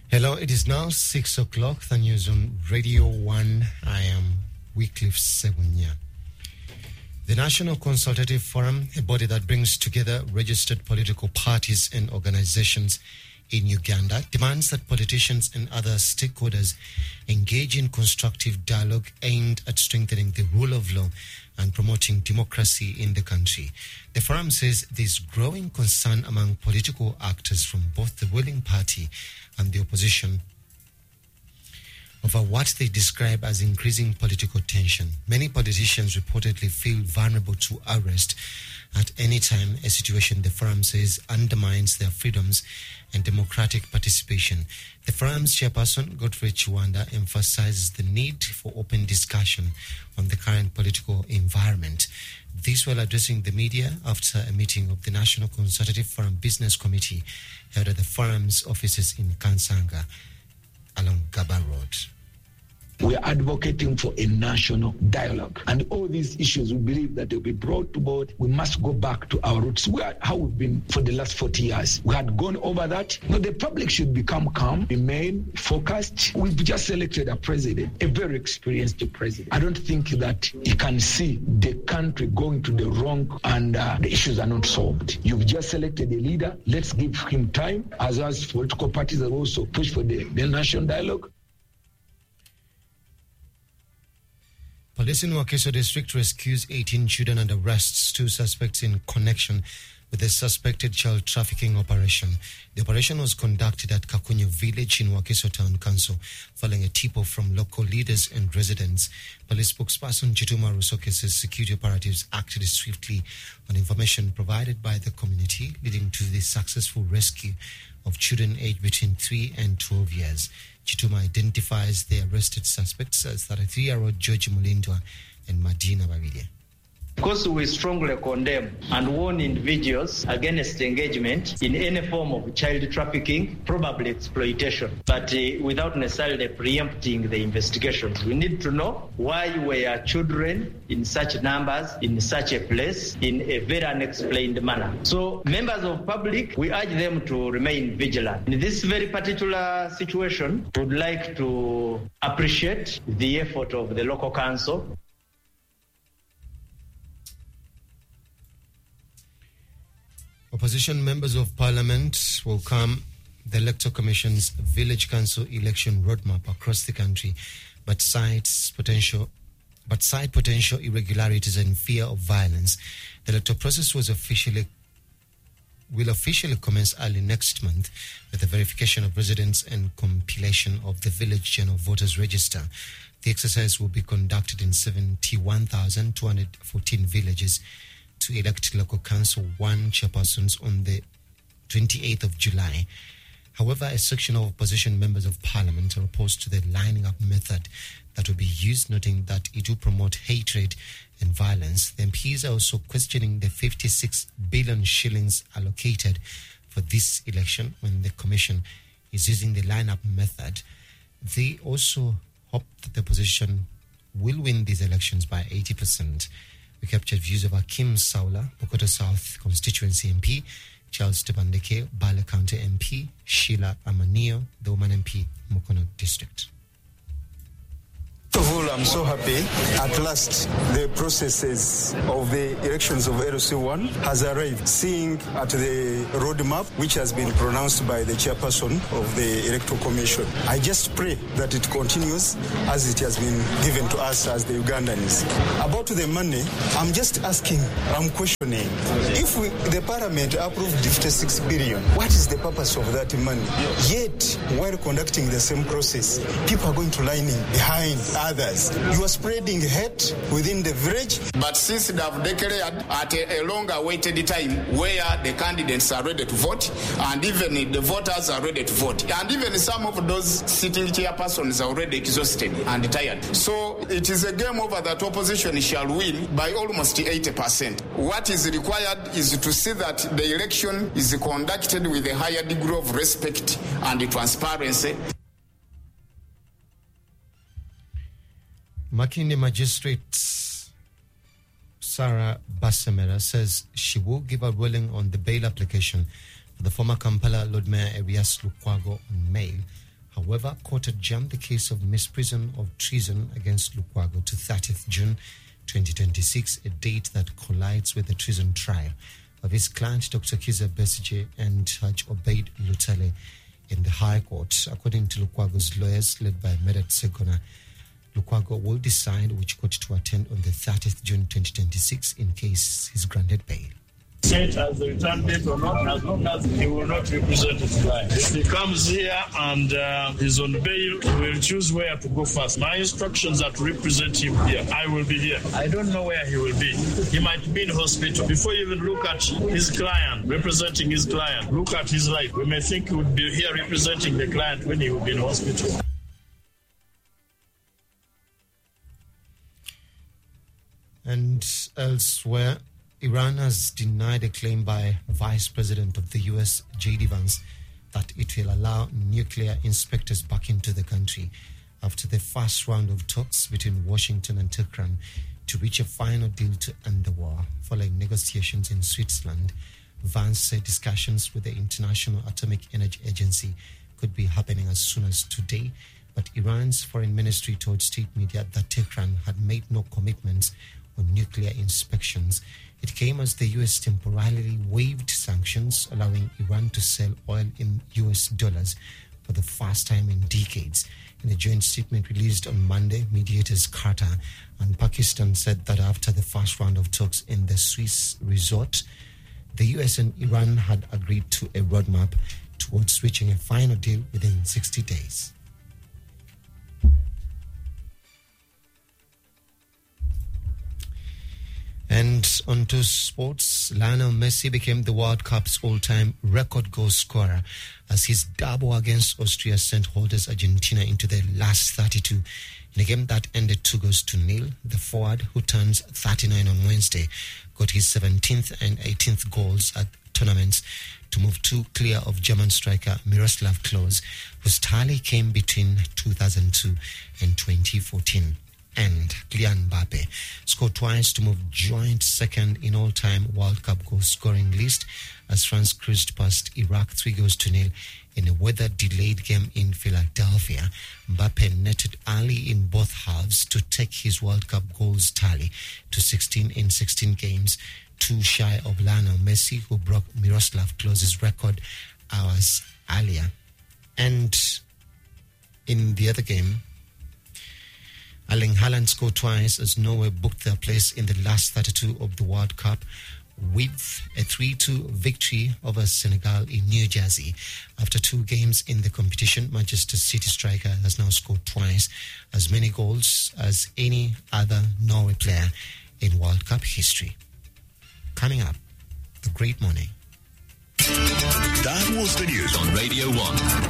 Hello, it is now 6 o'clock. The news on Radio 1. I am Wycliffe Segunya. The National Consultative Forum, a body that brings together registered political parties and organizations in Uganda, demands that politicians and other stakeholders engage in constructive dialogue aimed at strengthening the rule of law and promoting democracy in the country. The forum says there's growing concern among political actors from both the ruling party and the opposition over what they describe as increasing political tension. Many politicians reportedly feel vulnerable to arrest at any time, a situation the forum says undermines their freedoms and democratic participation. The forum's chairperson, Godfrey Chiwanda, emphasizes the need for open discussion on the current political environment. This while addressing the media after a meeting of the National Consultative Forum Business Committee held at the forum's offices in Kansanga along Gaba Road. We are advocating for a national dialogue. And all these issues, we believe that they'll be brought to board. We must go back to our roots. How we've been for the last 40 years. We had gone over that. No, the public should become calm, remain focused. We've just selected a president, a very experienced president. I don't think that he can see the country going to the wrong and the issues are not solved. You've just selected a leader. Let's give him time. As political parties have also pushed for the national dialogue. Police in Wakiso district rescues 18 children and arrests 2 suspects in connection with a suspected child trafficking operation. The operation was conducted at Kakunyu village in Wakiso Town Council following a tip-off from local leaders and residents. Police spokesperson Chituma Rusoke says security operatives acted swiftly on information provided by the community, leading to the successful rescue of children aged between 3 and 12 years. Chituma identifies the arrested suspects as 33-year-old George Mulindwa and Madina Babide. Because we strongly condemn and warn individuals against engagement in any form of child trafficking, probably exploitation, but without necessarily preempting the investigations. We need to know why were children in such numbers, in such a place, in a very unexplained manner. So members of public, we urge them to remain vigilant. In this very particular situation, we would like to appreciate the effort of the local council. Opposition members of parliament welcome the Electoral Commission's Village Council election roadmap across the country, but cite potential irregularities and fear of violence. The electoral process will officially commence early next month with the verification of residents and compilation of the Village General Voters Register. The exercise will be conducted in 71,214 villages to elect local council 1 chairpersons on the 28th of July. However, a section of opposition members of parliament are opposed to the lining up method that will be used, noting that it will promote hatred and violence. The MPs are also questioning the 56 billion shillings allocated for this election when the commission is using the line-up method. They also hope that the opposition will win these elections by 80%. We captured views of Akim Saula, Bokoto South Constituency MP, Charles Tebandeke, Bale County MP, Sheila Amanio, the woman MP, Mukono District. First of all, I'm so happy. At last, the processes of the elections of LC1 has arrived. Seeing at the roadmap, which has been pronounced by the chairperson of the Electoral Commission, I just pray that it continues as it has been given to us as the Ugandans. About the money, I'm just asking, I'm questioning. If the parliament approved 56 billion, what is the purpose of that money? Yet, while conducting the same process, people are going to line in behind others. You are spreading hate within the village. But since they have declared at a longer awaited time where the candidates are ready to vote and even the voters are ready to vote, and even some of those sitting chairpersons are already exhausted and tired. So it is a game over that opposition shall win by almost 80%. What is required is to see that the election is conducted with a higher degree of respect and transparency. Makinde Magistrate Sarah Basemera says she will give a ruling on the bail application for the former Kampala Lord Mayor Erias Lukwago on mail however, court adjourned the case of misprision of treason against Lukwago to 30th June 2026, a date that collides with the treason trial of his client, Dr. Kiza Besigye, and Judge Obeid Lutale in the High Court. According to Lukwago's lawyers, led by Medat Segona, Lukwago will decide which court to attend on the 30th June 2026 in case he's granted bail. Set as the return date or not, as long as he will not represent his client. If he comes here and he's on bail, he will choose where to go first. My instructions are to represent him here. I will be here. I don't know where he will be. He might be in hospital. Before you even look at his client, representing his client, look at his life. We may think he would be here representing the client when he will be in hospital. And elsewhere, Iran has denied a claim by Vice President of the U.S., J.D. Vance, that it will allow nuclear inspectors back into the country after the first round of talks between Washington and Tehran to reach a final deal to end the war. Following negotiations in Switzerland, Vance said discussions with the International Atomic Energy Agency could be happening as soon as today, but Iran's foreign ministry told state media that Tehran had made no commitments on nuclear inspections. It came as the U.S. temporarily waived sanctions, allowing Iran to sell oil in U.S. dollars for the first time in decades. In a joint statement released on Monday, mediators Qatar and Pakistan said that after the first round of talks in the Swiss resort, the U.S. and Iran had agreed to a roadmap towards reaching a final deal within 60 days. And on to sports, Lionel Messi became the World Cup's all-time record goal scorer as his double against Austria sent holders Argentina into the last 32. In a game that ended 2-0, the forward, who turns 39 on Wednesday, got his 17th and 18th goals at tournaments to move two clear of German striker Miroslav Klose, whose tally came between 2002 and 2014. And Kylian Mbappe scored twice to move joint second in all-time World Cup goal-scoring list as France cruised past Iraq 3-0 in a weather-delayed game in Philadelphia. Mbappe netted early in both halves to take his World Cup goals tally to 16 in 16 games, too shy of Lionel Messi, who broke Miroslav Klose's record hours earlier. And in the other game, Erling Haaland scored twice as Norway booked their place in the last 32 of the World Cup with a 3-2 victory over Senegal in New Jersey. After 2 games in the competition, Manchester City striker has now scored twice as many goals as any other Norway player in World Cup history. Coming up, the Great Morning. That was the news on Radio 1.